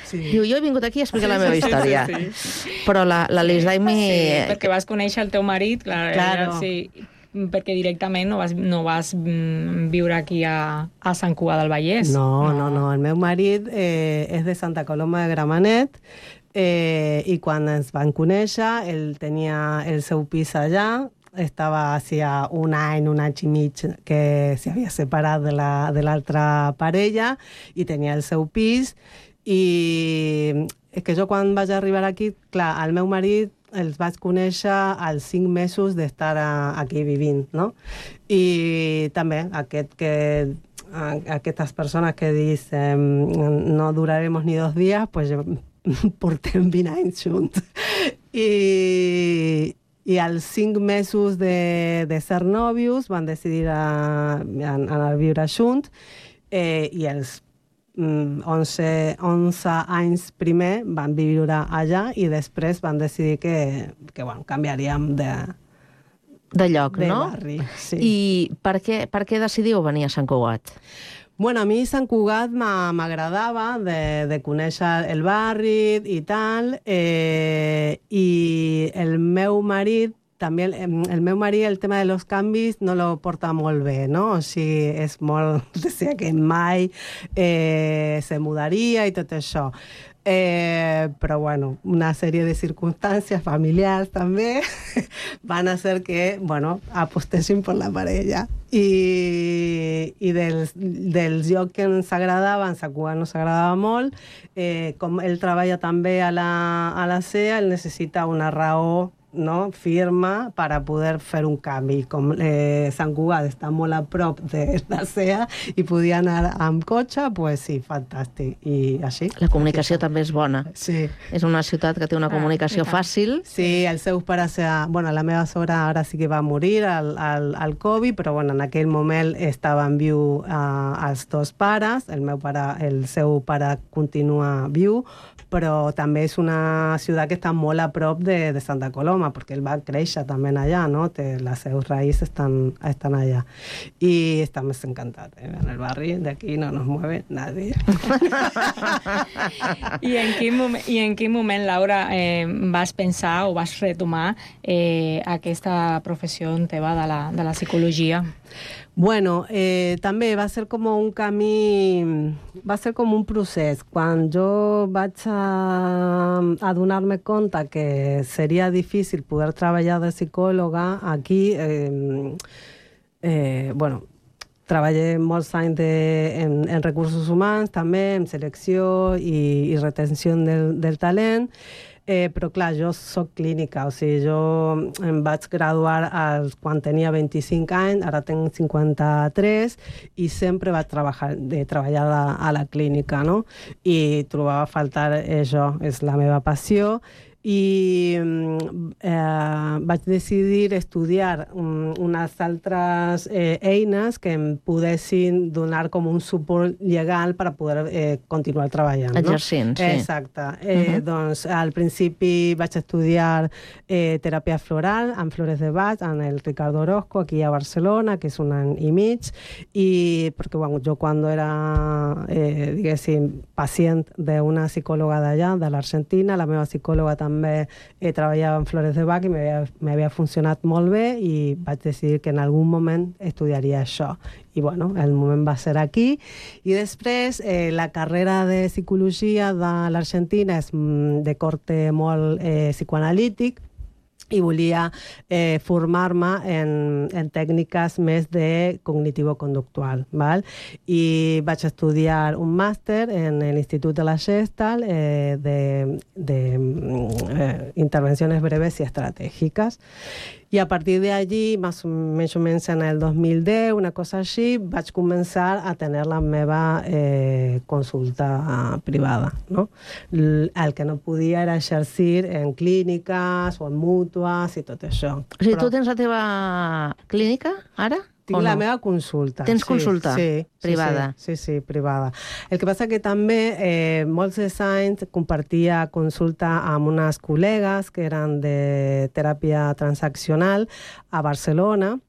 Diu, jo he vingut aquí a explicar la meva història. Però l'Alice Daimi... Sí, perquè vas conèixer el teu marit, clar. Sí, perquè directament no vas viure aquí a Sant Cugat del Vallès. No. El meu marit és de Santa Coloma de Gramenet i quan ens van conèixer, ell tenia el seu pis allà, estava hacía un any i mig que s'havia separat de l'altra parella i tenia el seu pis. I és que jo quan vaig arribar aquí, clar, el meu marit els vaig conèixer als 5 mesos d'estar aquí vivint, no? I també aquestes persones que dicen no duraremos ni 2 dies, pues portem 20 anys junts. I als 5 mesos de ser nòvios van decidir anar a viure junts i els 11 anys primer van viure allà i després van decidir que canviaríem de lloc, no? Barri, sí. I per què decidiu venir a Sant Cugat? Bueno, a mi Sant Cugat m'agradava de conèixer el barri i tal, i el meu marit també, el meu marit, el tema de los canvis no lo porta molt bé, no? O sigui, és molt... Deia que mai se mudaria i tot això. Però, bueno, una sèrie de circumstàncies familiars també van a ser que, bueno, apostessin per la parella. I dels llocs que ens agradaven, Sant Cugat no s'agradava molt, com ell treballa també a la CEA, ell necessita una raó, no, firma per a poder fer un canvi. Com Sant Cugat està molt a prop de la CEA i podia anar amb cotxe, pues sí, fantàstic. I així. La comunicació també és bona. Sí. És una ciutat que té una comunicació fàcil. Sí, els seus pares... Bueno, la meva sogra ara sí que va morir al Covid, però bueno, en aquell moment estaven viu els 2 pares. El seu pare continua viu, però també és una ciutat que està molt a prop de Santa Coloma, perquè ell va créixer també allà, no? Les seus raïces estan allà. I estamos encantats. En el barri d'aquí no nos mueve nadie. I en quin moment, Laura, vas pensar o vas retomar aquesta professió teva de la psicologia? Bueno, també va ser com un camí, va ser com un procés. Quan jo vaig a donar-me compte que seria difícil poder treballar de psicòloga aquí, bueno, treballé molts anys en recursos humans, també, en selecció i retenció del talent. Però clar, jo soc clínica, o sigui, jo em vaig graduar quan tenia 25 anys, ara tinc 53, i sempre vaig treballar a la clínica, no? I trobava a faltar això, és la meva passió, i vaig decidir estudiar unes altres eines que em poguessin donar com un suport legal per a poder continuar treballant. Exercint, sí. Exacte. Doncs al principi vaig estudiar teràpia floral amb flores de Bach en el Ricardo Orozco, aquí a Barcelona, que és un any i mig, i perquè bueno, jo quan era, diguéssim, pacient d'una psicòloga d'allà, de l'Argentina, la meva psicòloga també treballava en flores de Bach i m'havia funcionat molt bé i vaig decidir que en algun moment estudiaria això. I bueno, el moment va ser aquí. I després la carrera de psicologia de l'Argentina és de corte molt psicoanalític, i volia formar-me en tècniques més de cognitivo-conductual. Val? I vaig estudiar un màster en l'Institut de la Gestalt de intervenciones breves y estratègiques. I a partir d'allí, més o menys en el 2010, una cosa així, vaig començar a tenir la meva consulta privada, no? El que no podia era exercir en clíniques o en mútues i tot això. O sigui, tu tens la teva clínica, ara? Tinc la meva consulta. Tens consulta? Sí. Privada? Sí, privada. El que passa que també molts anys compartia consulta amb unes col·legues que eren de teràpia transaccional a Barcelona,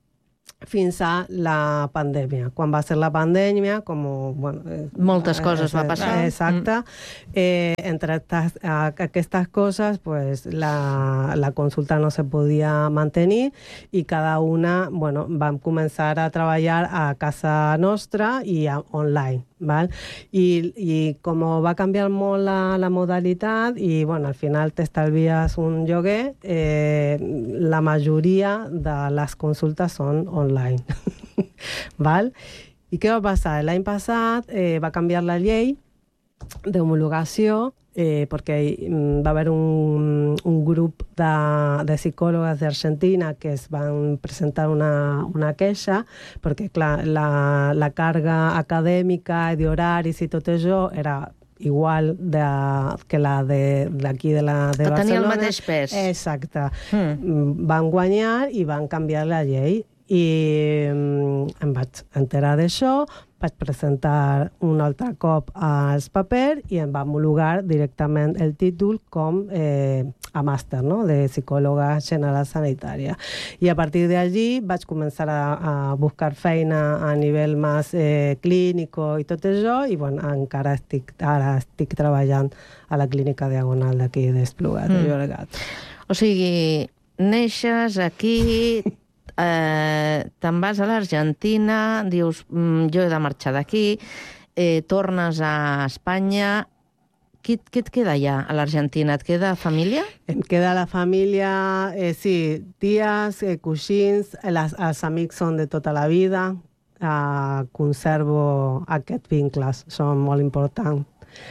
fins a la pandèmia. Quan va ser la pandèmia, com... Bueno, moltes coses va passar. Exacte. Entre aquestes coses, pues, la consulta no se podia mantenir i cada una, bueno, vam començar a treballar a casa nostra i online. Val? I com va canviar molt la modalitat i bueno, al final t'estalvies un lloguer, la majoria de les consultes són online. Val? I què va passar? L'any passat va canviar la llei d'homologació perquè va haver un grup de psicòlogues d'Argentina que es van presentar una queixa perquè, clar, la càrrega acadèmica i d'horaris i tot això era igual que la d'aquí de Barcelona. Que tenia el mateix pes. Exacte. Van guanyar i van canviar la llei i em vaig enterar d'això, vaig presentar un altre cop els papers i em va homologar directament el títol com a màster, no?, de psicòloga general sanitària. I a partir d'allí vaig començar a buscar feina a nivell més clínic i tot això i bueno, encara estic treballant a la clínica Diagonal d'aquí d'Espluga de Llobregat. O sigui, neixes aquí... te'n vas a l'Argentina, dius, jo he de marxar d'aquí, tornes a Espanya. Què et queda allà, a l'Argentina? Et queda família? Em queda la família, sí, ties, cosins, els amics són de tota la vida, conservo aquests vincles, són molt importants.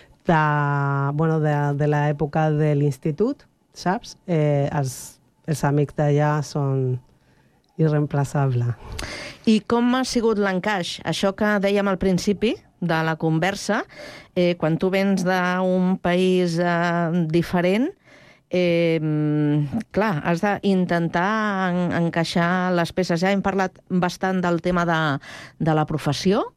De l'època de l'institut, saps? Els amics d'allà són irreemplaçable. I com ha sigut l'encaix? Això que dèiem al principi de la conversa, quan tu vens d'un país diferent, clar, has d'intentar encaixar les peces. Ja hem parlat bastant del tema de la professió,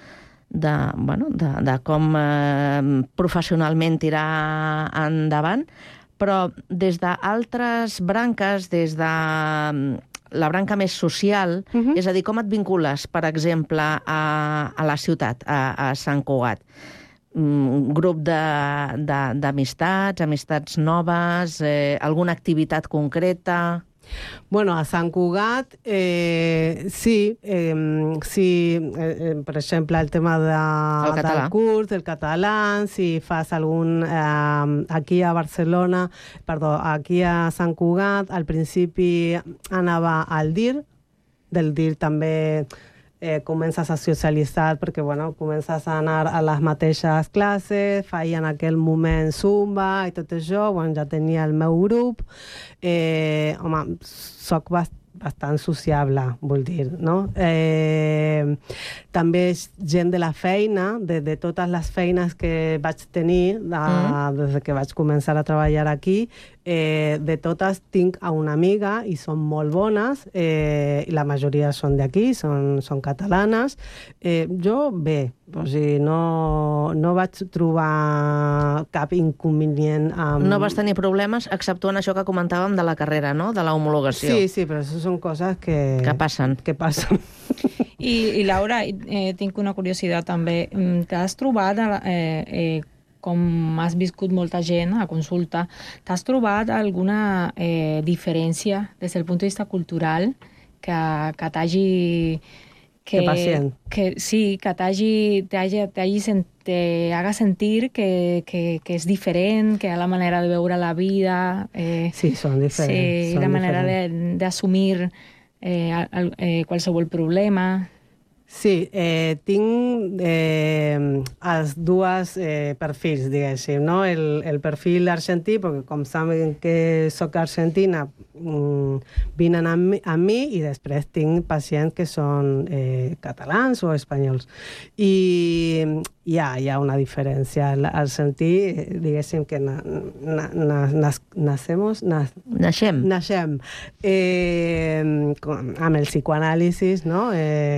de com professionalment tirar endavant, però des d'altres branques, des de la branca més social, és a dir, com et vincules, per exemple, a la ciutat, a Sant Cugat? Grup d'amistats, amistats noves, alguna activitat concreta? Bueno, a Sant Cugat, sí, per exemple, el tema del curs, del català, si fas algun... Aquí a Barcelona, perdó, aquí a Sant Cugat, al principi anava al DIR, del DIR també comences a socialitzar perquè, bueno, comences a anar a les mateixes classes, feia en aquell moment Zumba i tot això, bueno, ja tenia el meu grup. Home, soc bastant sociable, vull dir, no? També gent de la feina, de totes les feines que vaig tenir des que vaig començar a treballar aquí, de totes tinc a una amiga i són molt bones, i la majoria són d'aquí, són catalanes. Jo, bé, o sigui, no vaig trobar cap inconvenient amb... No vas tenir problemes, exceptuant això que comentàvem de la carrera, no?, de la homologació. Sí, però això són coses que passen. I Laura, tinc una curiositat també. T'has trobat, com has viscut molta gent a consulta, t'has trobat alguna diferència des del punt de vista cultural que t'hagi... de pacient. Sí, que te haga sentir que és diferent, que la manera de veure la vida... Sí, són diferents. Sí, la manera d'assumir qualsevol problema... Sí, tinc els dos perfils, diguéssim, no? El perfil argentí, perquè com saben que soc argentina, vinen amb mi i després tinc pacients que són catalans o espanyols. I hi ha una diferència. Al sentir, diguéssim que naixem amb el psicoanàlisis, no?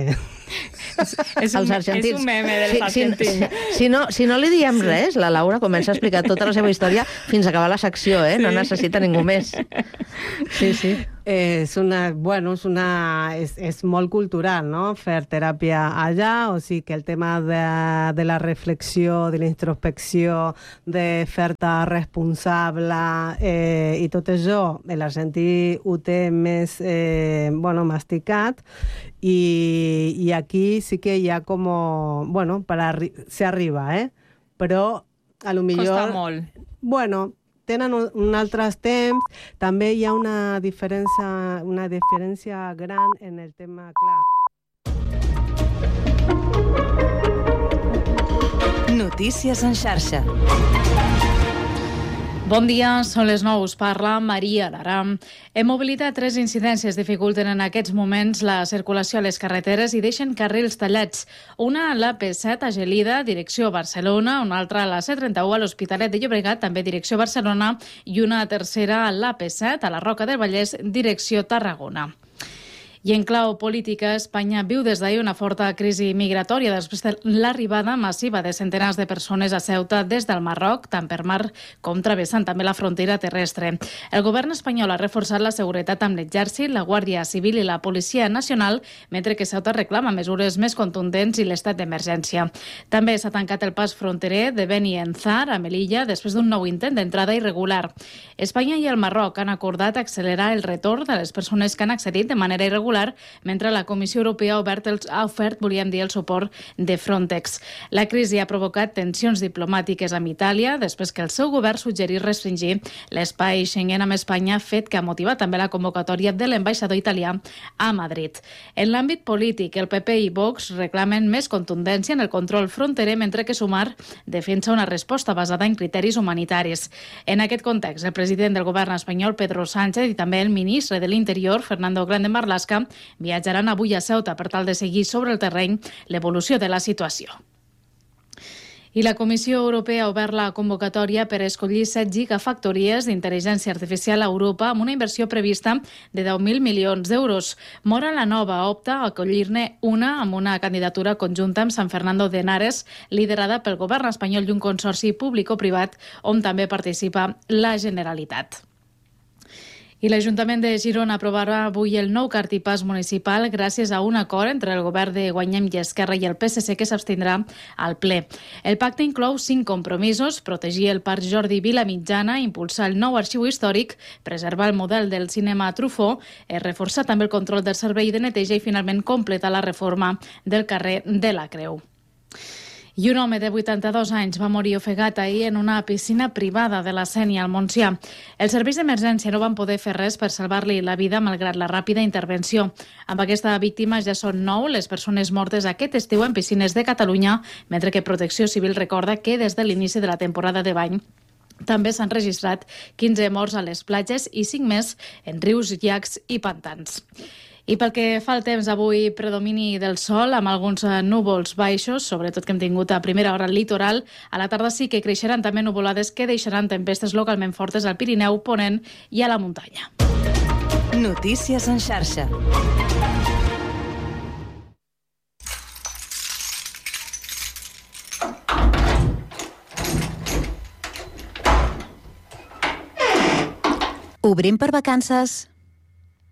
És un meme dels argentins. Si no li diem res, la Laura comença a explicar tota la seva història fins a acabar la secció, no necessita ningú més. Sí. és molt cultural, no?, fer teràpia allà, o sigui que el tema de la reflexió, de la introspecció, de fer-te responsable i tot això, l'argentí ho té més masticat, i aquí sí que hi ha com, se arriba, però a lo millor... Costa molt. Bueno, tenen un altres temps. També hi ha una diferència gran en el tema, clar. Notícies en xarxa. Bon dia, són les 9, us parla Maria Lara. En mobilitat, 3 incidències dificulten en aquests moments la circulació a les carreteres i deixen carrils tallats. Una a l'AP7 a Gelida, direcció Barcelona, una altra a la C31 a l'Hospitalet de Llobregat, també direcció Barcelona, i una tercera a l'AP7 a la Roca del Vallès, direcció Tarragona. I en clau política, Espanya viu des d'ahir una forta crisi migratòria després de l'arribada massiva de centenars de persones a Ceuta des del Marroc, tant per mar com travessant també la frontera terrestre. El govern espanyol ha reforçat la seguretat amb l'exèrcit, la Guàrdia Civil i la Policia Nacional, mentre que Ceuta reclama mesures més contundents i l'estat d'emergència. També s'ha tancat el pas fronterer de Beni Enzar a Melilla després d'un nou intent d'entrada irregular. Espanya i el Marroc han acordat accelerar el retorn de les persones que han accedit de manera irregular, mentre la Comissió Europea ha ofert, el suport de Frontex. La crisi ha provocat tensions diplomàtiques amb Itàlia després que el seu govern suggerís restringir l'espai Schengen amb Espanya, fet que ha motivat també la convocatòria de l'ambaixador italià a Madrid. En l'àmbit polític, el PP i Vox reclamen més contundència en el control fronterer, mentre que Sumar defensa una resposta basada en criteris humanitaris. En aquest context, el president del govern espanyol, Pedro Sánchez, i també el ministre de l'Interior, Fernando Grande Marlaska, viatjaran avui a Ceuta per tal de seguir sobre el terreny l'evolució de la situació. I la Comissió Europea ha obert la convocatòria per escollir 7 gigafactories d'intel·ligència artificial a Europa amb una inversió prevista de 10.000 milions d'euros. Mora la Nova opta a acollir-ne una amb una candidatura conjunta amb San Fernando de Henares, liderada pel govern espanyol i un consorci públic-privat on també participa la Generalitat. I l'Ajuntament de Girona aprovarà avui el nou cartipàs municipal gràcies a un acord entre el govern de Guanyem i Esquerra i el PSC que s'abstindrà al ple. El pacte inclou 5 compromisos: protegir el Parc Jordi Vilamitjana, impulsar el nou arxiu històric, preservar el model del cinema Truffaut, reforçar també el control del servei de neteja i finalment completar la reforma del carrer de la Creu. I un home de 82 anys va morir ofegat ahir en una piscina privada de la Sénia, al Montsià. Els serveis d'emergència no van poder fer res per salvar-li la vida malgrat la ràpida intervenció. Amb aquesta víctima ja són 9 les persones mortes aquest estiu en piscines de Catalunya, mentre que Protecció Civil recorda que des de l'inici de la temporada de bany també s'han registrat 15 morts a les platges i 5 més en rius, llacs i pantans. I pel que fa al temps, avui predomini del sol amb alguns núvols baixos, sobretot que hem tingut a primera hora al litoral. A la tarda sí que creixeran també nuvolades que deixaran tempestes localment fortes al Pirineu, Ponent i a la muntanya. Notícies en xarxa. Obrim per vacances.